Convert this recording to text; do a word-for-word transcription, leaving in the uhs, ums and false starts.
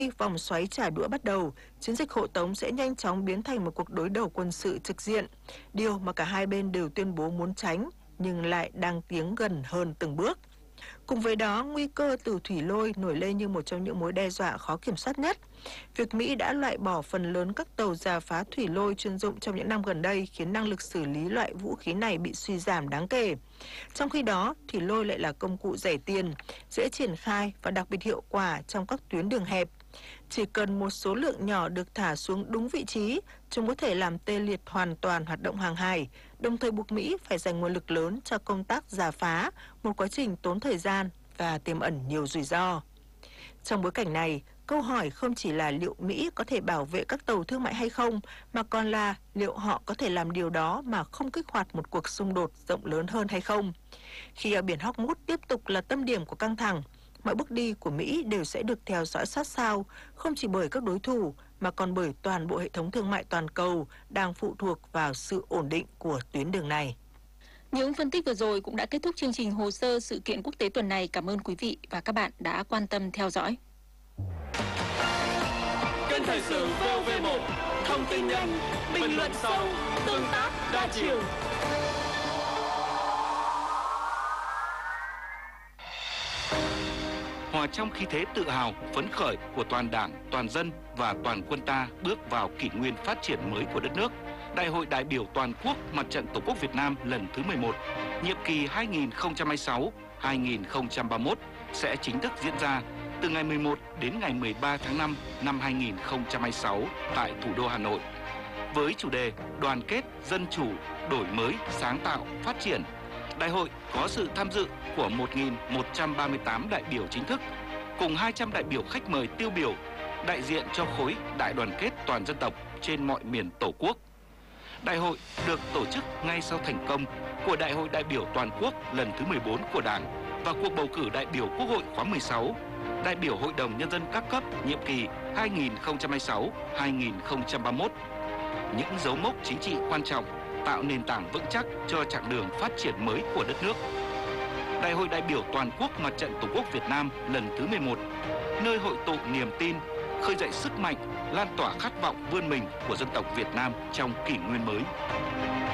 vòng xoáy trả đũa bắt đầu, chiến dịch hộ tống sẽ nhanh chóng biến thành một cuộc đối đầu quân sự trực diện, điều mà cả hai bên đều tuyên bố muốn tránh, nhưng lại đang tiến gần hơn từng bước. Cùng với đó, nguy cơ từ thủy lôi nổi lên như một trong những mối đe dọa khó kiểm soát nhất. Việc Mỹ đã loại bỏ phần lớn các tàu rà phá thủy lôi chuyên dụng trong những năm gần đây khiến năng lực xử lý loại vũ khí này bị suy giảm đáng kể. Trong khi đó, thủy lôi lại là công cụ rẻ tiền, dễ triển khai và đặc biệt hiệu quả trong các tuyến đường hẹp. Chỉ cần một số lượng nhỏ được thả xuống đúng vị trí, chúng có thể làm tê liệt hoàn toàn hoạt động hàng hải, đồng thời buộc Mỹ phải dành nguồn lực lớn cho công tác rà phá, một quá trình tốn thời gian và tiềm ẩn nhiều rủi ro. Trong bối cảnh này, câu hỏi không chỉ là liệu Mỹ có thể bảo vệ các tàu thương mại hay không, mà còn là liệu họ có thể làm điều đó mà không kích hoạt một cuộc xung đột rộng lớn hơn hay không. Khi ở biển Hormuz tiếp tục là tâm điểm của căng thẳng, mọi bước đi của Mỹ đều sẽ được theo dõi sát sao, không chỉ bởi các đối thủ mà còn bởi toàn bộ hệ thống thương mại toàn cầu đang phụ thuộc vào sự ổn định của tuyến đường này. Những phân tích vừa rồi cũng đã kết thúc chương trình Hồ sơ sự kiện quốc tế tuần này. Cảm ơn quý vị và các bạn đã quan tâm theo dõi. Kênh thời sự vê o vê một, thông tin nhanh, bình luận sâu, tương tác đa chiều. Hòa trong khí thế tự hào, phấn khởi của toàn Đảng, toàn dân và toàn quân ta bước vào kỷ nguyên phát triển mới của đất nước, Đại hội đại biểu toàn quốc Mặt trận Tổ quốc Việt Nam lần thứ mười một, nhiệm kỳ hai nghìn không trăm hai mươi sáu đến hai nghìn không trăm ba mươi mốt sẽ chính thức diễn ra từ ngày mười một đến ngày mười ba tháng năm năm hai nghìn không trăm hai mươi sáu tại thủ đô Hà Nội. Với chủ đề đoàn kết, dân chủ, đổi mới, sáng tạo, phát triển, đại hội có sự tham dự của một nghìn một trăm ba mươi tám đại biểu chính thức, cùng hai trăm đại biểu khách mời tiêu biểu, đại diện cho khối đại đoàn kết toàn dân tộc trên mọi miền Tổ quốc. Đại hội được tổ chức ngay sau thành công của Đại hội đại biểu toàn quốc lần thứ mười bốn của Đảng và cuộc bầu cử đại biểu Quốc hội khóa mười sáu, đại biểu Hội đồng Nhân dân các cấp nhiệm kỳ hai nghìn không trăm hai mươi sáu đến hai nghìn không trăm ba mươi mốt. Những dấu mốc chính trị quan trọng tạo nền tảng vững chắc cho chặng đường phát triển mới của đất nước. Đại hội đại biểu toàn quốc Mặt trận Tổ quốc Việt Nam lần thứ mười một, nơi hội tụ niềm tin, khơi dậy sức mạnh, lan tỏa khát vọng vươn mình của dân tộc Việt Nam trong kỷ nguyên mới.